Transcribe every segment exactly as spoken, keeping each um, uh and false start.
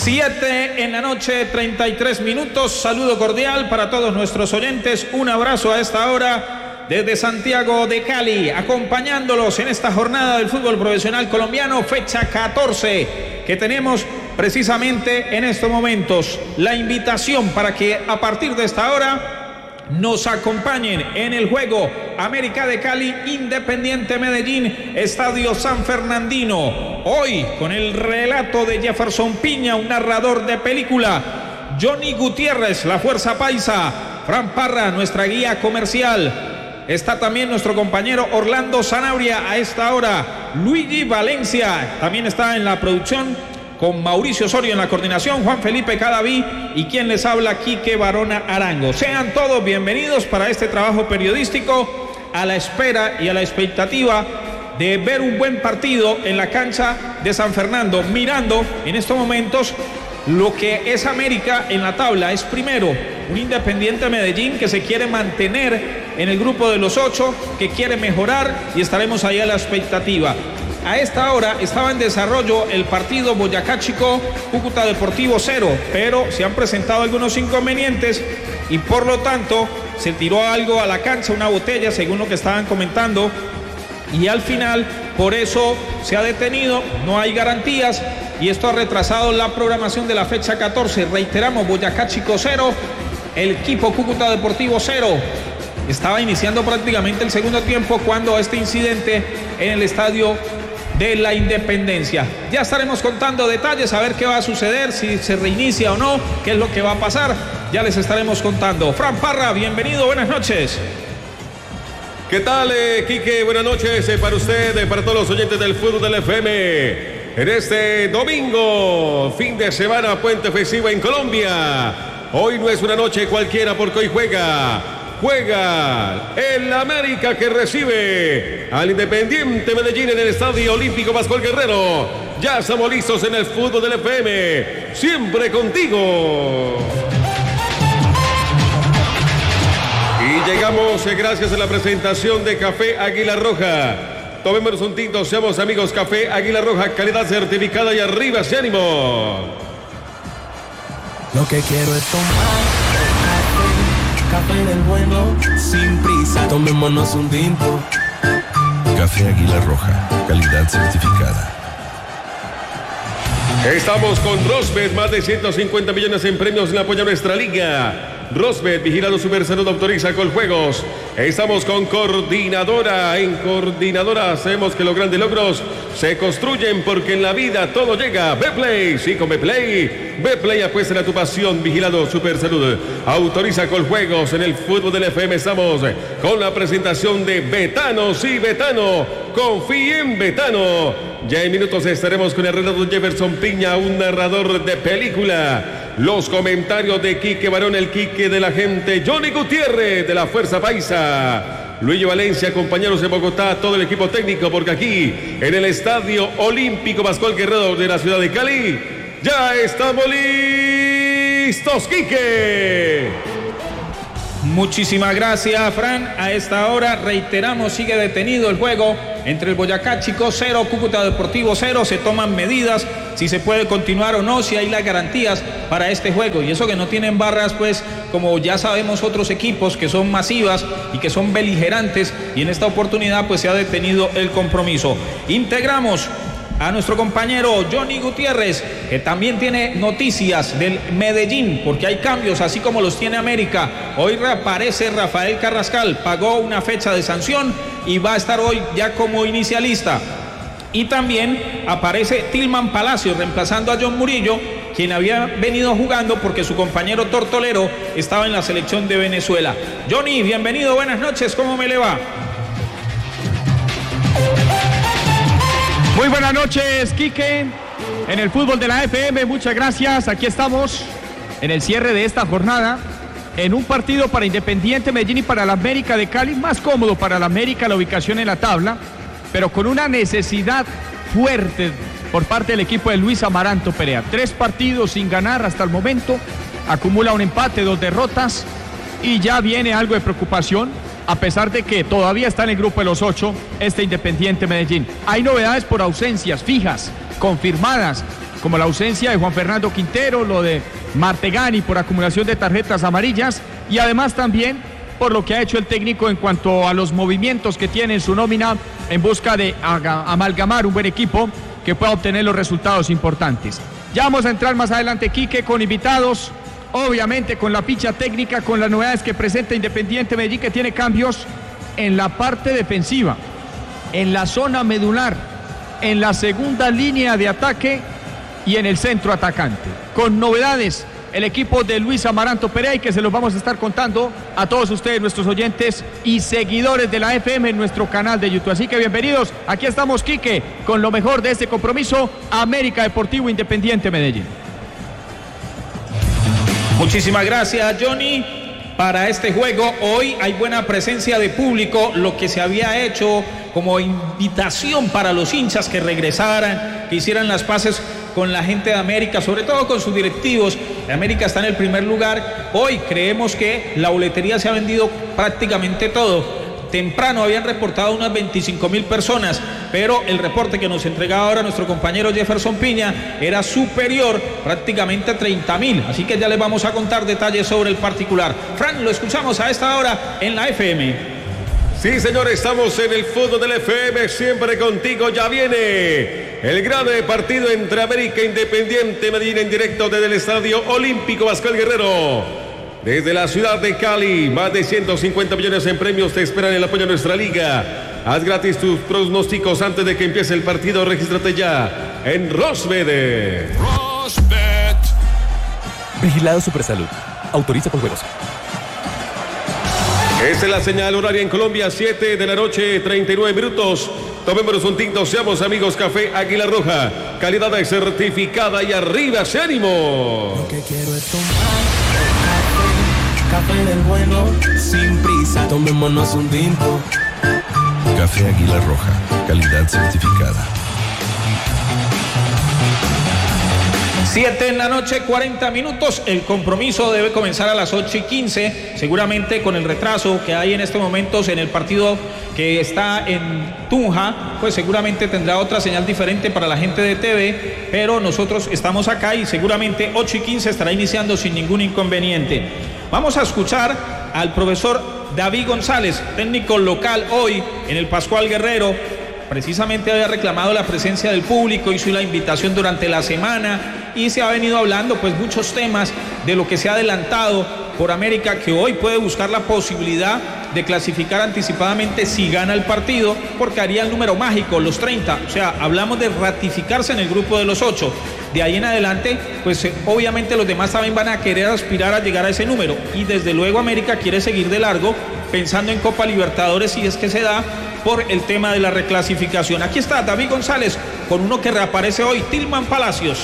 Siete en la noche, treinta y tres minutos. Saludo cordial para todos nuestros oyentes. Un abrazo a esta hora desde Santiago de Cali, acompañándolos en esta jornada del fútbol profesional colombiano, fecha catorce, que tenemos precisamente en estos momentos. La invitación para que a partir de esta hora nos acompañen en el juego América de Cali, Independiente Medellín, Estadio San Fernandino. Hoy con el relato de Jefferson Piña, un narrador de película, Johnny Gutiérrez, la Fuerza Paisa, Fran Parra, nuestra guía comercial. Está también nuestro compañero Orlando Sanabria a esta hora. Luigi Valencia también está en la producción, con Mauricio Osorio en la coordinación, Juan Felipe Cadaví y quien les habla, Quique Barona Arango. Sean todos bienvenidos para este trabajo periodístico, a la espera y a la expectativa de ver un buen partido en la cancha de San Fernando, mirando en estos momentos lo que es América en la tabla. Es primero un Independiente Medellín que se quiere mantener en el grupo de los ocho, que quiere mejorar, y estaremos ahí a la expectativa. A esta hora estaba en desarrollo el partido Boyacá Chicó, Cúcuta Deportivo cero, pero se han presentado algunos inconvenientes y por lo tanto se tiró algo a la cancha, una botella, según lo que estaban comentando, y al final por eso se ha detenido, no hay garantías y esto ha retrasado la programación de la fecha catorce. Reiteramos, Boyacá Chicó cero, el equipo Cúcuta Deportivo cero. Estaba iniciando prácticamente el segundo tiempo cuando este incidente en el estadio de la Independencia. Ya estaremos contando detalles, a ver qué va a suceder, si se reinicia o no, qué es lo que va a pasar, ya les estaremos contando. Fran Parra, bienvenido, buenas noches. ¿Qué tal, eh, Quique? Buenas noches eh, para usted, eh, para todos los oyentes del fútbol del F M. En este domingo, fin de semana, puente festivo en Colombia. Hoy no es una noche cualquiera porque hoy juega... Juega el América, que recibe al Independiente Medellín en el Estadio Olímpico Pascual Guerrero. Ya estamos listos en el fútbol del F M. Siempre contigo. Y llegamos eh, gracias a la presentación de Café Águila Roja. Tomémonos un tinto, seamos amigos. Café Águila Roja, calidad certificada, y arriba ese ánimo. Lo que quiero es tomar café del bueno, sin prisa, tomémonos un tinto. Café Águila Roja, calidad certificada. Estamos con Rosbet, más de ciento cincuenta millones en premios en apoyo a nuestra liga. Rosbet, vigilado Supersalud, autoriza Coljuegos. Estamos con Coordinadora. En Coordinadora hacemos que los grandes logros se construyen, porque en la vida todo llega. Betplay, sí, con Betplay. Betplay, apuesta a tu pasión, vigilado Supersalud. Autoriza Coljuegos. En el fútbol del F M estamos con la presentación de Betano. Sí, Betano, confíe en Betano. Ya en minutos estaremos con el relato de Jefferson Piña, un narrador de película. Los comentarios de Quique Barón, el Quique de la gente, Johnny Gutiérrez de la Fuerza Paisa, Luigi Valencia, compañeros de Bogotá, todo el equipo técnico, porque aquí en el Estadio Olímpico Pascual Guerrero de la ciudad de Cali, ya estamos listos, Quique. Muchísimas gracias, Fran. A esta hora, reiteramos, sigue detenido el juego entre el Boyacá Chicó cero, Cúcuta Deportivo cero. Se toman medidas si se puede continuar o no, si hay las garantías para este juego. Y eso que no tienen barras, pues, como ya sabemos, otros equipos que son masivas y que son beligerantes. Y en esta oportunidad, pues, se ha detenido el compromiso. Integramos a nuestro compañero Johnny Gutiérrez, que también tiene noticias del Medellín, porque hay cambios, así como los tiene América. Hoy reaparece Rafael Carrascal, pagó una fecha de sanción y va a estar hoy ya como inicialista. Y también aparece Tilman Palacio, reemplazando a John Murillo, quien había venido jugando porque su compañero Tortolero estaba en la selección de Venezuela. Johnny, bienvenido, buenas noches, ¿cómo me le va? Muy buenas noches, Quique, en el fútbol de la F M, muchas gracias. Aquí estamos en el cierre de esta jornada, en un partido para Independiente Medellín y para la América de Cali, más cómodo para la América la ubicación en la tabla, pero con una necesidad fuerte por parte del equipo de Luis Amaranto Perea. Tres partidos sin ganar hasta el momento, acumula un empate, dos derrotas, y ya viene algo de preocupación, a pesar de que todavía está en el grupo de los ocho, este Independiente Medellín. Hay novedades por ausencias fijas, confirmadas, como la ausencia de Juan Fernando Quintero, lo de Martegani por acumulación de tarjetas amarillas y además también por lo que ha hecho el técnico en cuanto a los movimientos que tiene en su nómina en busca de amalgamar un buen equipo que pueda obtener los resultados importantes. Ya vamos a entrar más adelante, Quique, con invitados, obviamente con la ficha técnica, con las novedades que presenta Independiente Medellín, que tiene cambios en la parte defensiva, en la zona medular, en la segunda línea de ataque y en el centro atacante. Con novedades, el equipo de Luis Amaranto Perea, y que se los vamos a estar contando a todos ustedes, nuestros oyentes y seguidores de la F M en nuestro canal de YouTube. Así que bienvenidos, aquí estamos, Quique, con lo mejor de este compromiso, América Deportivo Independiente Medellín. Muchísimas gracias, Johnny. Para este juego hoy hay buena presencia de público, lo que se había hecho como invitación para los hinchas que regresaran, que hicieran las paces con la gente de América, sobre todo con sus directivos. América está en el primer lugar. Hoy creemos que la boletería se ha vendido prácticamente todo. Temprano habían reportado unas veinticinco mil personas, pero el reporte que nos entregaba ahora nuestro compañero Jefferson Piña era superior prácticamente a treinta mil, así que ya les vamos a contar detalles sobre el particular. Fran, lo escuchamos a esta hora en la F M. Sí, señores, estamos en el fútbol del F M, siempre contigo. Ya viene el gran partido entre América e Independiente Medellín en directo desde el Estadio Olímpico Pascual Guerrero. Desde la ciudad de Cali, más de ciento cincuenta millones en premios te esperan en el apoyo a nuestra liga. Haz gratis tus pronósticos antes de que empiece el partido. Regístrate ya en Rosbet. Rosbet. Vigilado Supersalud. Autoriza por juegos. Esta es la señal horaria en Colombia, siete de la noche, treinta y nueve minutos. Tomémonos un tinto, seamos amigos. Café Águila Roja, calidad certificada y arriba ese ánimo. Lo que quiero es tomar café, café del bueno, sin prisa, tomémonos un tinto. Café Águila Roja, calidad certificada. siete en la noche, cuarenta minutos. El compromiso debe comenzar a las ocho y quince, seguramente con el retraso que hay en estos momentos en el partido que está en Tunja, pues seguramente tendrá otra señal diferente para la gente de T V, pero nosotros estamos acá y seguramente ocho y quince estará iniciando sin ningún inconveniente. Vamos a escuchar al profesor David González, técnico local hoy en el Pascual Guerrero. Precisamente había reclamado la presencia del público, hizo la invitación durante la semana y se ha venido hablando pues muchos temas de lo que se ha adelantado por América, que hoy puede buscar la posibilidad de clasificar anticipadamente si gana el partido, porque haría el número mágico, los treinta, o sea, hablamos de ratificarse en el grupo de los ocho. De ahí en adelante, pues eh, obviamente los demás también van a querer aspirar a llegar a ese número, y desde luego América quiere seguir de largo, pensando en Copa Libertadores si es que se da, por el tema de la reclasificación. Aquí está David González con uno que reaparece hoy, Tilman Palacios.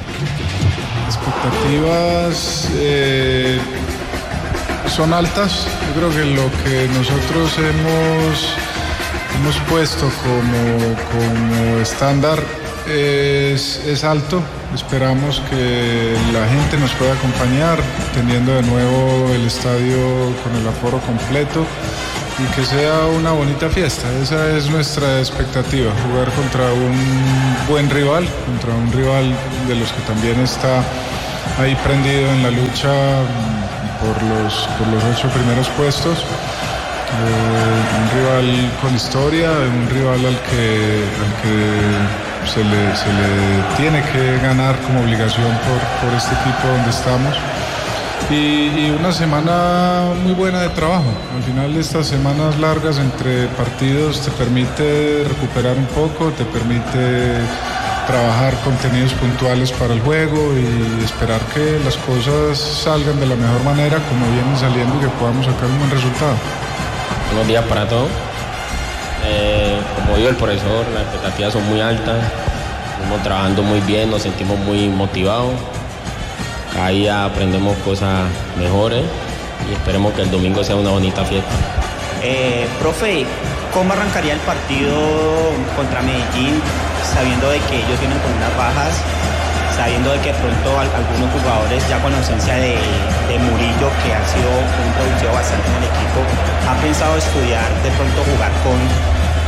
Expectativas eh, son altas. Yo creo que lo que nosotros hemos, hemos puesto como, como estándar es, es alto. Esperamos que la gente nos pueda acompañar, teniendo de nuevo el estadio con el aforo completo y que sea una bonita fiesta. Esa es nuestra expectativa, jugar contra un buen rival, contra un rival de los que también está ahí prendido en la lucha por los, por los ocho primeros puestos. Eh, un rival con historia, un rival al que, al que se, le, se le tiene que ganar como obligación por, por este equipo donde estamos. Y, y una semana muy buena de trabajo. Al final de estas semanas largas entre partidos te permite recuperar un poco, te permite trabajar contenidos puntuales para el juego y esperar que las cosas salgan de la mejor manera como vienen saliendo y que podamos sacar un buen resultado. Buenos días para todos. Eh, como dijo el profesor, las expectativas son muy altas. Estamos trabajando muy bien, nos sentimos muy motivados. Ahí aprendemos cosas mejores y esperemos que el domingo sea una bonita fiesta. Eh, profe, ¿cómo arrancaría el partido contra Medellín sabiendo de que ellos vienen con unas bajas, sabiendo de que pronto algunos jugadores ya con la ausencia de, de Murillo, que ha sido un productivo bastante en el equipo, ha pensado estudiar de pronto jugar con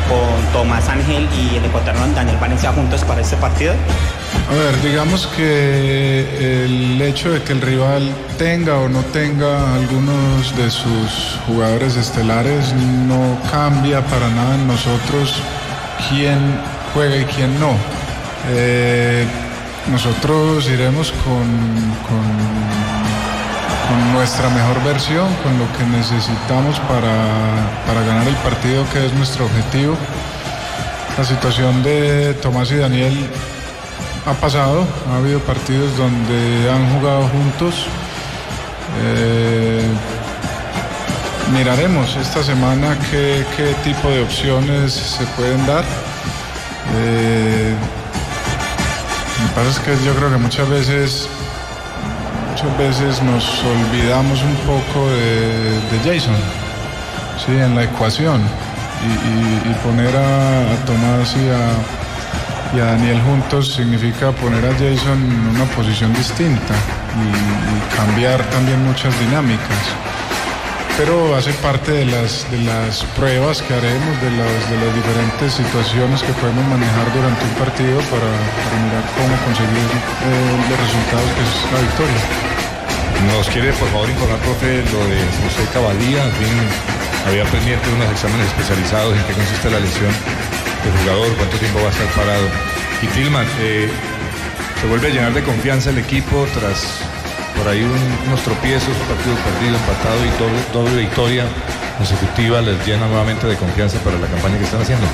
con Tomás Ángel y el ecuatoriano Daniel Valencia juntos para este partido? A ver, digamos que el hecho de que el rival tenga o no tenga algunos de sus jugadores estelares no cambia para nada en nosotros quién juega y quién no. Eh, nosotros iremos con, con, con nuestra mejor versión, con lo que necesitamos para, para ganar el partido, que es nuestro objetivo. La situación de Tomás y Daniel ha pasado, ha habido partidos donde han jugado juntos. Eh, miraremos esta semana qué, qué tipo de opciones se pueden dar. Eh, lo que pasa es que yo creo que muchas veces, muchas veces nos olvidamos un poco de, de Jason, ¿sí? En la ecuación, y, y, y poner a, a Tomás y a y a Daniel juntos significa poner a Jason en una posición distinta y, y cambiar también muchas dinámicas. Pero hace parte de las, de las pruebas que haremos, de las, de las diferentes situaciones que podemos manejar durante un partido para, para mirar cómo conseguir eh, los resultados, que es la victoria. ¿Nos quiere por favor informar, profe, lo de José Cavadía? Bien, había pendiente unos exámenes especializados, en qué consiste la lesión el jugador, cuánto tiempo va a estar parado. Y Tillman, eh, se vuelve a llenar de confianza el equipo tras por ahí un, unos tropiezos, un partido perdido, empatado y doble, doble victoria consecutiva les llena nuevamente de confianza para la campaña que están haciendo.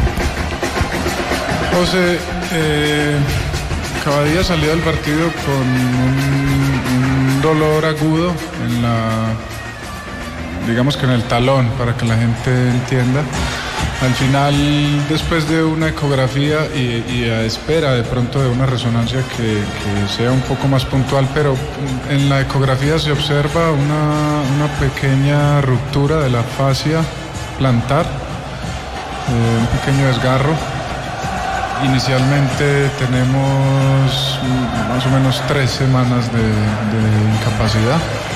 José, eh, Cavadía salió del partido con un, un dolor agudo en la, digamos que en el talón, para que la gente entienda. Al final, después de una ecografía y, y a espera de pronto de una resonancia que, que sea un poco más puntual, pero en la ecografía se observa una, una pequeña ruptura de la fascia plantar, eh, un pequeño desgarro. Inicialmente tenemos más o menos tres semanas de, de incapacidad.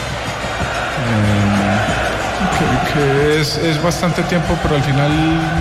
Eh, Que, que es, es bastante tiempo, pero al final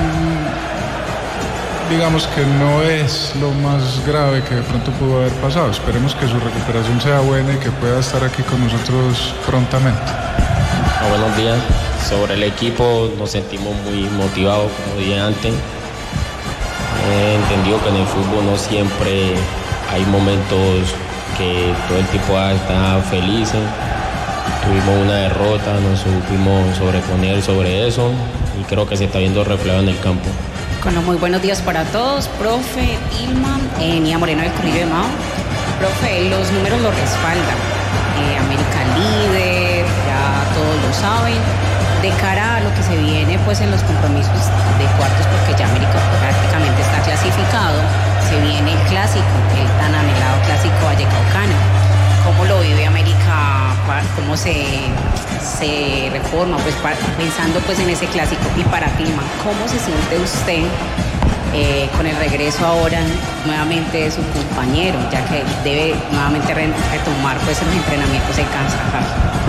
digamos que no es lo más grave que de pronto pudo haber pasado. Esperemos que su recuperación sea buena y que pueda estar aquí con nosotros prontamente. Ah, buenos días. Sobre el equipo nos sentimos muy motivados, como dije antes. He entendido que en el fútbol no siempre hay momentos que todo el tiempo está feliz. Tuvimos una derrota, nos supimos sobreponer sobre eso y creo que se está viendo reflejado en el campo. Bueno, muy buenos días para todos, profe, Ilma, eh, Nia Moreno del Corrillo de Mao. Profe, los números lo respaldan. Eh, América líder, ya todos lo saben. De cara a lo que se viene pues en los compromisos de cuartos, porque ya América prácticamente está clasificado, se viene el clásico, el tan anhelado clásico vallecaucano. ¿Cómo lo vive América? ¿Cómo se, se reforma? Pues para, pensando pues en ese clásico. Y para Tillman, ¿cómo se siente usted eh, con el regreso ahora nuevamente de su compañero, ya que debe nuevamente retomar pues los entrenamientos en Kansas?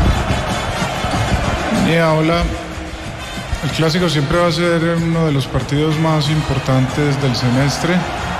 Yeah, hola. El clásico siempre va a ser uno de los partidos más importantes del semestre,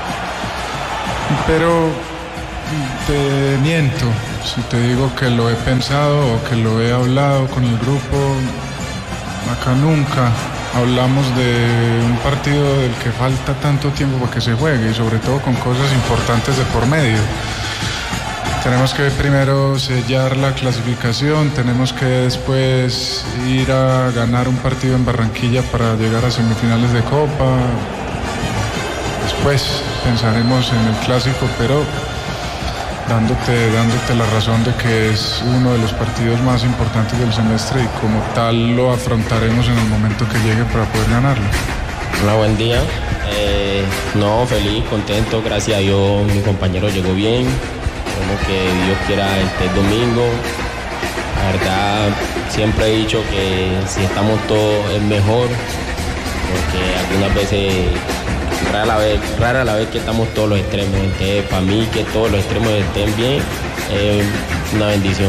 pero te miento si te digo que lo he pensado o que lo he hablado con el grupo. Acá nunca hablamos de un partido del que falta tanto tiempo para que se juegue, y sobre todo con cosas importantes de por medio. Tenemos que primero sellar la clasificación, tenemos que después ir a ganar un partido en Barranquilla para llegar a semifinales de Copa. Después pensaremos en el clásico, pero dándote, dándote la razón de que es uno de los partidos más importantes del semestre y como tal lo afrontaremos en el momento que llegue para poder ganarlo. Hola, buen día. Eh, no, feliz, contento, gracias a Dios mi compañero llegó bien. Como que Dios quiera este domingo. La verdad, siempre he dicho que si estamos todos es mejor, porque algunas veces rara la vez, rara la vez que estamos todos los extremos. Entonces, para mí que todos los extremos estén bien es una bendición.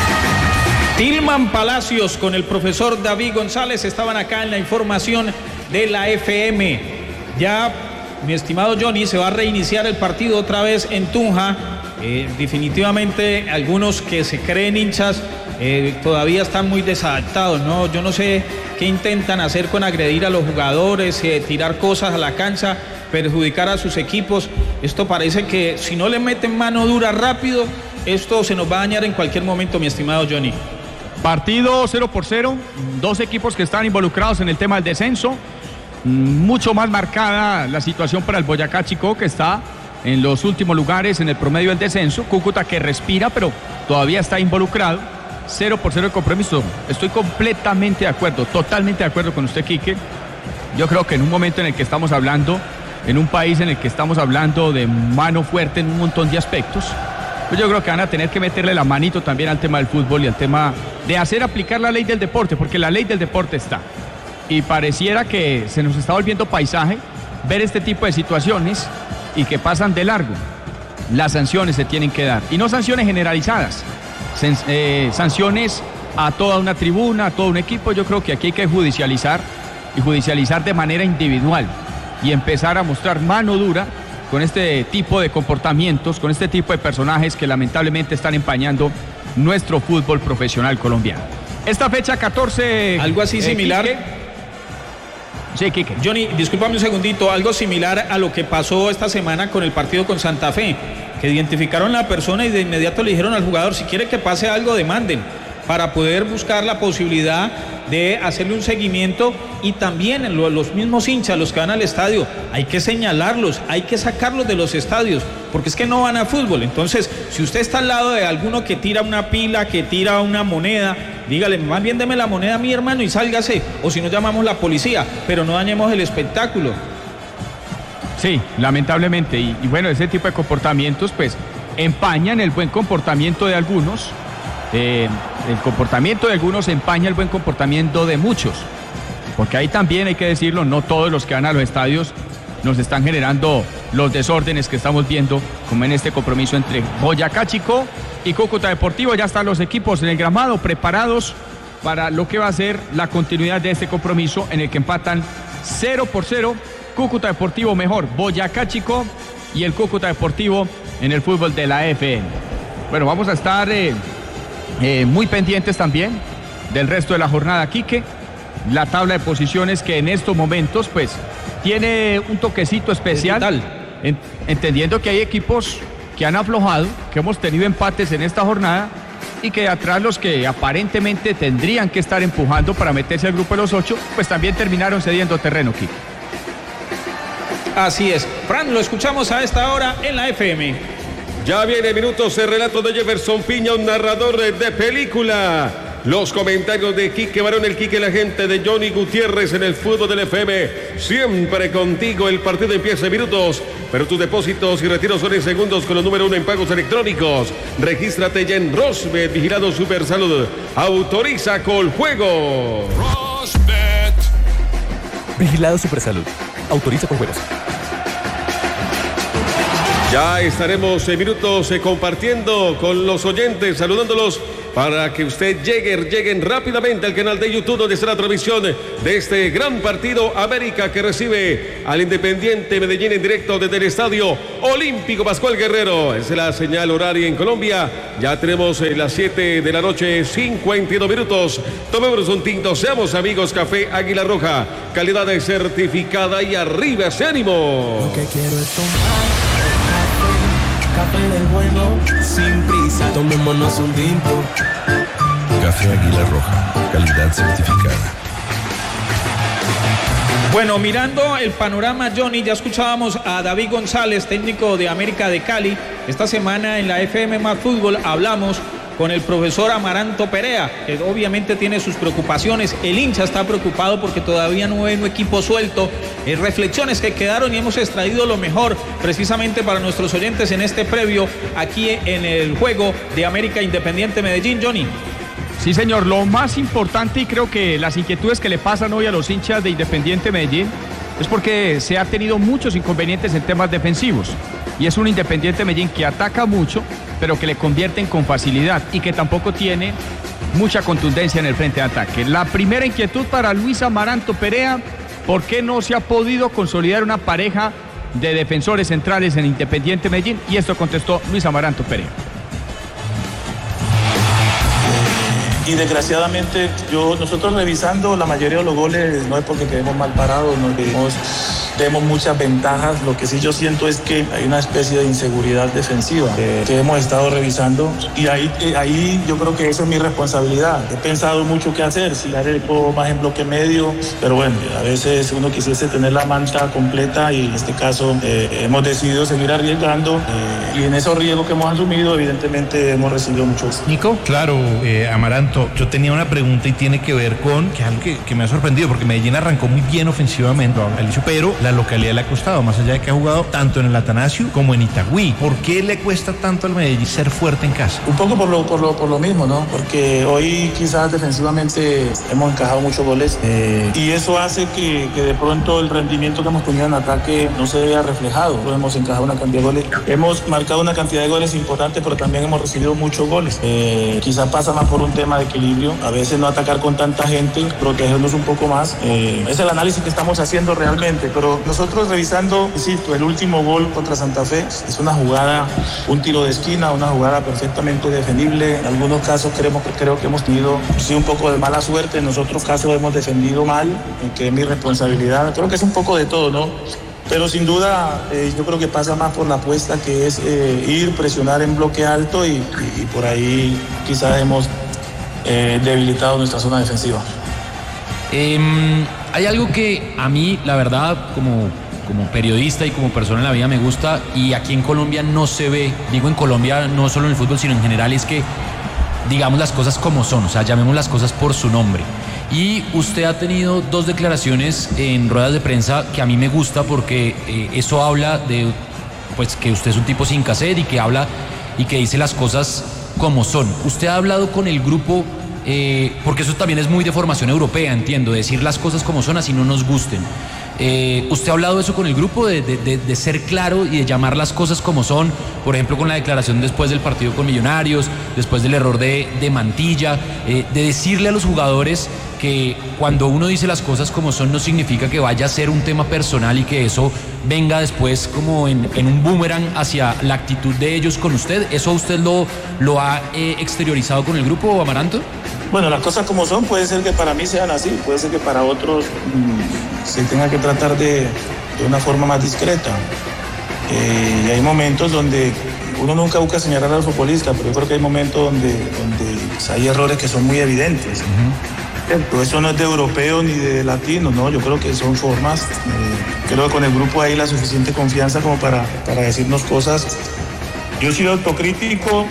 Tillman Palacios con el profesor David González estaban acá en la información de la F M. Ya, mi estimado Johnny, se va a reiniciar el partido otra vez en Tunja. Eh, definitivamente algunos que se creen hinchas eh, todavía están muy desadaptados, ¿no? Yo no sé qué intentan hacer con agredir a los jugadores, eh, tirar cosas a la cancha, perjudicar a sus equipos. Esto parece que si no le meten mano dura rápido, esto se nos va a dañar en cualquier momento, mi estimado Johnny. Partido cero por cero, dos equipos que están involucrados en el tema del descenso. Mucho más marcada la situación para el Boyacá Chicó, que está en los últimos lugares en el promedio del descenso. Cúcuta, que respira, pero todavía está involucrado. Cero por cero el compromiso. Estoy completamente de acuerdo, totalmente de acuerdo con usted, Quique. Yo creo que en un momento en el que estamos hablando, en un país en el que estamos hablando de mano fuerte en un montón de aspectos, pues yo creo que van a tener que meterle la manito también al tema del fútbol y al tema de hacer aplicar la ley del deporte, porque la ley del deporte está. Y pareciera que se nos está volviendo paisaje ver este tipo de situaciones y que pasan de largo. Las sanciones se tienen que dar, y no sanciones generalizadas, Sen, eh, sanciones a toda una tribuna, a todo un equipo. Yo creo que aquí hay que judicializar, y judicializar de manera individual, y empezar a mostrar mano dura con este tipo de comportamientos, con este tipo de personajes que lamentablemente están empañando nuestro fútbol profesional colombiano. Esta fecha catorce... Algo así similar... Eh, Sí, Quique. Johnny, discúlpame un segundito, algo similar a lo que pasó esta semana con el partido con Santa Fe, que identificaron a la persona y de inmediato le dijeron al jugador, si quiere que pase algo, demanden, para poder buscar la posibilidad de hacerle un seguimiento. Y también los mismos hinchas, los que van al estadio, hay que señalarlos, hay que sacarlos de los estadios, porque es que no van a fútbol. Entonces, si usted está al lado de alguno que tira una pila, que tira una moneda, dígale, más bien deme la moneda a mi hermano y sálgase, o si no llamamos la policía, pero no dañemos el espectáculo. Sí, lamentablemente, y, y bueno, ese tipo de comportamientos pues empañan el buen comportamiento de algunos, eh, el comportamiento de algunos empaña el buen comportamiento de muchos, porque ahí también hay que decirlo, no todos los que van a los estadios nos están generando los desórdenes que estamos viendo, como en este compromiso entre Boyacá Chicó y Cúcuta Deportivo. Ya están los equipos en el gramado preparados para lo que va a ser la continuidad de este compromiso, en el que empatan cero por cero. Cúcuta Deportivo mejor, Boyacá Chicó y el Cúcuta Deportivo en el fútbol de la F M. Bueno, vamos a estar eh, eh, muy pendientes también del resto de la jornada, Quique. La tabla de posiciones, que en estos momentos pues tiene un toquecito especial, en, entendiendo que hay equipos que han aflojado, que hemos tenido empates en esta jornada, y que atrás los que aparentemente tendrían que estar empujando para meterse al grupo de los ocho, pues también terminaron cediendo terreno, Kiko. Así es. Fran, lo escuchamos a esta hora en la F M. Ya viene minutos el relato de Jefferson Piña, un narrador de película. Los comentarios de Quique Barón, el Quique, la gente de Johnny Gutiérrez en el fútbol del F M. Siempre contigo, el partido empieza en minutos, pero tus depósitos y retiros son en segundos con los número uno en pagos electrónicos. Regístrate ya en Rosbet, vigilado Supersalud. Autoriza Coljuegos. Rosbet. Vigilado Supersalud. Autoriza Coljuegos. Ya estaremos en minutos eh, compartiendo con los oyentes, saludándolos, para que usted llegue, lleguen rápidamente al canal de YouTube, donde está la transmisión de este gran partido. América, que recibe al Independiente Medellín en directo desde el Estadio Olímpico Pascual Guerrero. Es la señal horaria en Colombia. Ya tenemos eh, las siete de la noche, cincuenta y dos minutos. Tomemos un tinto, seamos amigos. Café Águila Roja, calidad certificada, y arriba ese ánimo. Lo que quiero es tomar café del bueno, sin prisa, tomémonos un tinto. Café Águila Roja, calidad certificada. Bueno, mirando el panorama, Johnny, ya escuchábamos a David González, técnico de América de Cali. Esta semana en la F M Más Fútbol hablamos con el profesor Amaranto Perea, que obviamente tiene sus preocupaciones. El hincha está preocupado porque todavía no hay un equipo suelto. Eh, reflexiones que quedaron, y hemos extraído lo mejor precisamente para nuestros oyentes en este previo aquí en el juego de América Independiente Medellín. Johnny. Sí, señor, lo más importante, y creo que las inquietudes que le pasan hoy a los hinchas de Independiente Medellín, es porque se ha tenido muchos inconvenientes en temas defensivos, y es un Independiente Medellín que ataca mucho, pero que le convierten con facilidad, y que tampoco tiene mucha contundencia en el frente de ataque. La primera inquietud para Luis Amaranto Perea ¿por qué no se ha podido consolidar una pareja de defensores centrales en Independiente Medellín? Y esto contestó Luis Amaranto Perea. Y desgraciadamente, yo, nosotros revisando la mayoría de los goles, no es porque quedemos mal parados, no quedemos, tenemos muchas ventajas. Lo que sí yo siento es que hay una especie de inseguridad defensiva eh, que hemos estado revisando, y ahí, eh, ahí yo creo que esa es mi responsabilidad. He pensado mucho qué hacer, si dar el juego más en bloque medio, pero bueno, a veces uno quisiese tener la manta completa, y en este caso eh, hemos decidido seguir arriesgando, eh, y en esos riesgos que hemos asumido, evidentemente hemos recibido muchos. Nico. Claro, eh, Amaranto. Yo tenía una pregunta y tiene que ver con que algo que, que me ha sorprendido, porque Medellín arrancó muy bien ofensivamente, Alicio, pero la localidad le ha costado, más allá de que ha jugado tanto en el Atanasio como en Itagüí. ¿Por qué le cuesta tanto al Medellín ser fuerte en casa? Un poco por lo, por lo, por lo mismo, ¿no? Porque hoy quizás defensivamente hemos encajado muchos goles, eh, y eso hace que, que de pronto el rendimiento que hemos tenido en ataque no se vea reflejado. Pues hemos encajado una cantidad de goles, hemos marcado una cantidad de goles importante, pero también hemos recibido muchos goles. Eh, quizás pasa más por un tema de equilibrio, a veces no atacar con tanta gente, protegernos un poco más. Eh, es el análisis que estamos haciendo realmente, pero nosotros revisando, insisto, el último gol contra Santa Fe es una jugada, un tiro de esquina, una jugada perfectamente defendible. En algunos casos creemos, creo que hemos tenido sí, un poco de mala suerte, en otros casos hemos defendido mal, que es mi responsabilidad. Creo que es un poco de todo, ¿no? Pero sin duda eh, yo creo que pasa más por la apuesta, que es eh, ir, presionar en bloque alto, y, y, y por ahí quizás hemos Eh, debilitado nuestra zona defensiva. Eh, hay algo que a mí, la verdad, como, como periodista y como persona en la vida me gusta, y aquí en Colombia no se ve, digo en Colombia no solo en el fútbol, sino en general, es que digamos las cosas como son, o sea, llamemos las cosas por su nombre. Y usted ha tenido dos declaraciones en ruedas de prensa que a mí me gusta, porque eh, eso habla de pues que usted es un tipo sin cassette, y que habla y que dice las cosas como son. Usted ha hablado con el grupo, eh, porque eso también es muy de formación europea, entiendo, decir las cosas como son, así no nos gusten. Eh, ¿Usted ha hablado de eso con el grupo, de, de, de, de ser claro y de llamar las cosas como son? Por ejemplo, con la declaración después del partido con Millonarios, después del error de, de Mantilla, eh, de decirle a los jugadores que cuando uno dice las cosas como son no significa que vaya a ser un tema personal, y que eso venga después como en, en un boomerang hacia la actitud de ellos con usted. ¿Eso usted lo, lo ha eh, exteriorizado con el grupo, Amaranto? Bueno, las cosas como son, puede ser que para mí sean así, puede ser que para otros mmm, se tenga que tratar de, de una forma más discreta. Eh, y hay momentos donde uno nunca busca señalar al futbolista, pero yo creo que hay momentos donde, donde pues, hay errores que son muy evidentes. Uh-huh. Eso no es de europeo ni de latino, ¿no? Yo creo que son formas. Eh, creo que con el grupo hay la suficiente confianza como para, para decirnos cosas. Yo he sido autocrítico,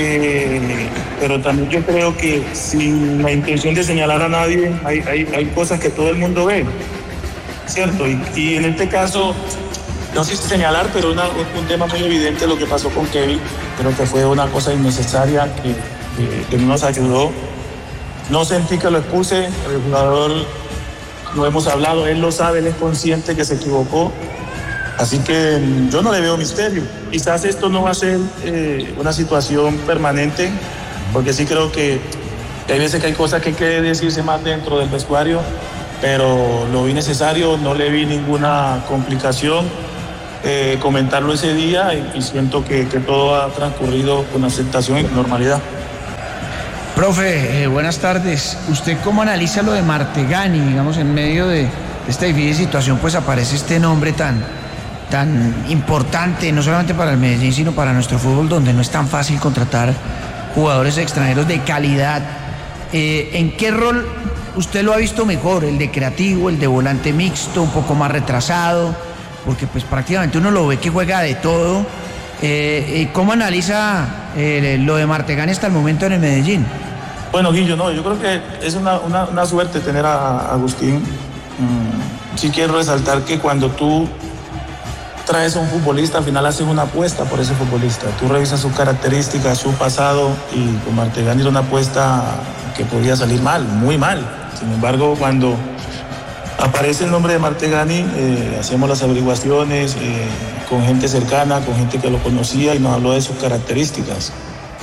eh, pero también yo creo que sin la intención de señalar a nadie, hay, hay, hay cosas que todo el mundo ve, ¿cierto? Y, y en este caso, no sé si señalar, pero una, un, un tema muy evidente, lo que pasó con Kevin. Creo que fue una cosa innecesaria que, que, que no nos ayudó. No sentí que lo expuse, el jugador, lo hemos hablado, él lo sabe, él es consciente que se equivocó. Así que yo no le veo misterio. Quizás esto no va a ser eh, una situación permanente, porque sí creo que, que hay veces que hay cosas que hay que decirse más dentro del vestuario, pero lo vi necesario, no le vi ninguna complicación. Eh, comentarlo ese día, y, y siento que, que todo ha transcurrido con aceptación y normalidad. Profe, eh, buenas tardes. ¿Usted cómo analiza lo de Martegani? Digamos, en medio de esta difícil situación, pues aparece este nombre tan, tan importante, no solamente para el Medellín, sino para nuestro fútbol, donde no es tan fácil contratar jugadores extranjeros de calidad. Eh, ¿En qué rol usted lo ha visto mejor? ¿El de creativo, el de volante mixto, un poco más retrasado? Porque pues prácticamente uno lo ve que juega de todo. Eh, ¿Cómo analiza eh, lo de Martegani hasta el momento en el Medellín? Bueno, Guillo, no, yo creo que es una, una, una suerte tener a, a Agustín. Mm, sí quiero resaltar que cuando tú traes a un futbolista, al final haces una apuesta por ese futbolista. Tú revisas sus características, su pasado, y con Martegani era una apuesta que podía salir mal, muy mal. Sin embargo, cuando aparece el nombre de Martegani, eh, hacemos las averiguaciones eh, con gente cercana, con gente que lo conocía, y nos habló de sus características.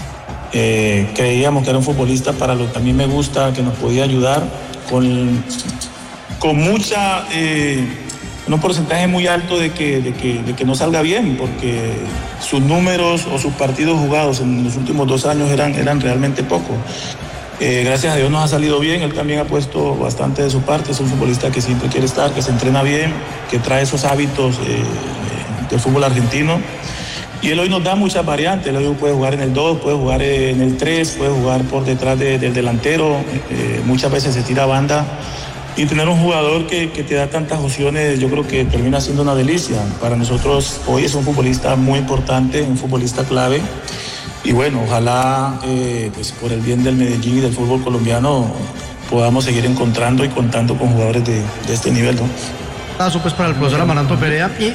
Eh, creíamos que era un futbolista para lo que a mí me gusta, que nos podía ayudar con, con mucha, eh, un porcentaje muy alto de que, de, que, de que no salga bien, porque sus números o sus partidos jugados en los últimos dos años eran, eran realmente pocos. Eh, gracias a Dios nos ha salido bien, él también ha puesto bastante de su parte, es un futbolista que siempre quiere estar, que se entrena bien, que trae esos hábitos eh, del fútbol argentino. Y él hoy nos da muchas variantes, él hoy puede jugar en el dos, puede jugar en el tres, puede jugar por detrás de, del delantero, eh, muchas veces se tira a banda. Y tener un jugador que, que te da tantas opciones, yo creo que termina siendo una delicia. Para nosotros hoy es un futbolista muy importante, un futbolista clave. Y bueno, ojalá eh, pues por el bien del Medellín y del fútbol colombiano podamos seguir encontrando y contando con jugadores de, de este nivel, ¿no? Abrazo pues para el profesor Amaranto Perea. Y,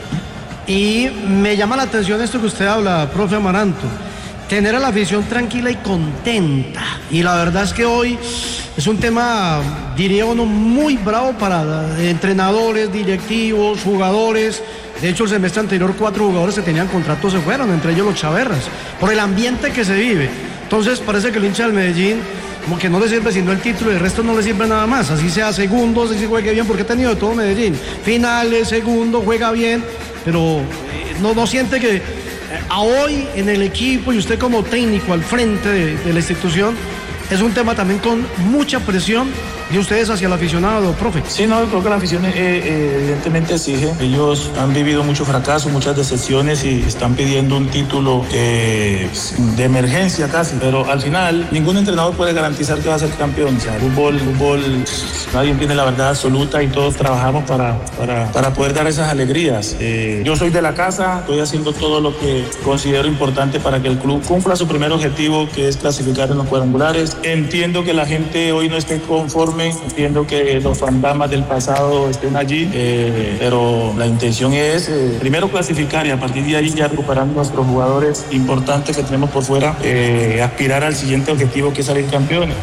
y me llama la atención esto que usted habla, profe Amaranto. Tener a la afición tranquila y contenta. Y la verdad es que hoy es un tema, diría uno, muy bravo para entrenadores, directivos, jugadores. De hecho, el semestre anterior cuatro jugadores que tenían contratos se fueron, entre ellos los Chaverras, por el ambiente que se vive. Entonces parece que el hincha del Medellín como que no le sirve sino el título y el resto no le sirve nada más. Así sea segundo, así se juegue bien, porque ha tenido de todo Medellín. Finales, segundo, juega bien, pero eh, no, no siente que... A hoy en el equipo y usted como técnico al frente de, de la institución, es un tema también con mucha presión de ustedes hacia el aficionado, profe. Sí, no, creo que la afición eh, eh, evidentemente exige. Ellos han vivido muchos fracasos, muchas decepciones y están pidiendo un título eh, de emergencia casi. Pero al final, ningún entrenador puede garantizar que va a ser campeón. O sea, fútbol, fútbol, nadie tiene la verdad absoluta y todos trabajamos para, para, para poder dar esas alegrías. Eh, yo soy de la casa, estoy haciendo todo lo que considero importante para que el club cumpla su primer objetivo, que es clasificar en los cuadrangulares. Entiendo que la gente hoy no esté conforme. Entiendo que los fantasmas del pasado estén allí, eh, pero la intención es eh, primero clasificar y a partir de ahí ya recuperar nuestros jugadores importantes que tenemos por fuera, eh, aspirar al siguiente objetivo que es salir campeones.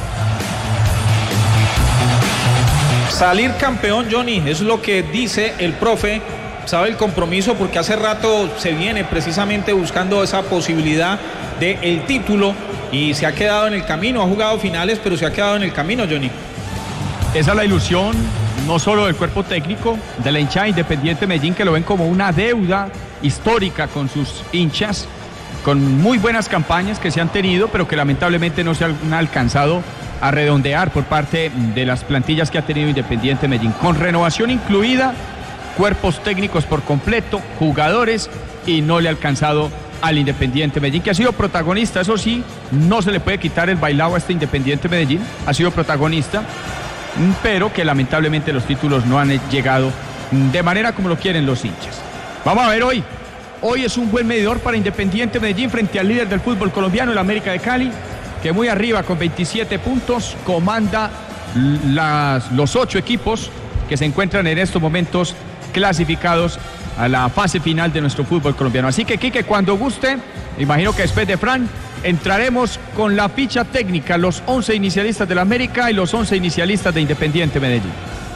Salir campeón, Johnny, es lo que dice el profe. Sabe el compromiso porque hace rato se viene precisamente buscando esa posibilidad del título y se ha quedado en el camino, ha jugado finales pero se ha quedado en el camino, Johnny. Esa es la ilusión no solo del cuerpo técnico, de la hinchada Independiente Medellín, que lo ven como una deuda histórica con sus hinchas, con muy buenas campañas que se han tenido pero que lamentablemente no se han alcanzado a redondear por parte de las plantillas que ha tenido Independiente Medellín, con renovación incluida, cuerpos técnicos por completo, jugadores, y no le ha alcanzado al Independiente Medellín, que ha sido protagonista. Eso sí, no se le puede quitar el bailado a este Independiente Medellín, ha sido protagonista, pero que lamentablemente los títulos no han llegado de manera como lo quieren los hinchas. Vamos a ver hoy, hoy es un buen medidor para Independiente Medellín frente al líder del fútbol colombiano, el América de Cali, que muy arriba con veintisiete puntos comanda las, los ocho equipos que se encuentran en estos momentos clasificados a la fase final de nuestro fútbol colombiano. Así que, Quique, cuando guste, imagino que después de Fran, entraremos con la ficha técnica, los once inicialistas de la América y los once inicialistas de Independiente Medellín.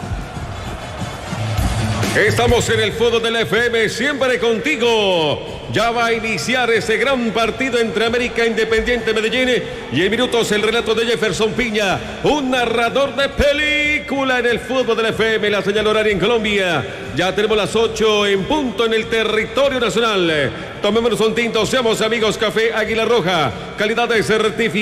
Estamos en el fútbol del F M, siempre contigo. Ya va a iniciar ese gran partido entre América e Independiente Medellín. Y en minutos el relato de Jefferson Piña, un narrador de película en el fútbol del F M, la señal horaria en Colombia. Ya tenemos las ocho en punto en el territorio nacional. Tomémonos un tinto, seamos amigos. Café Águila Roja, calidad de certificado.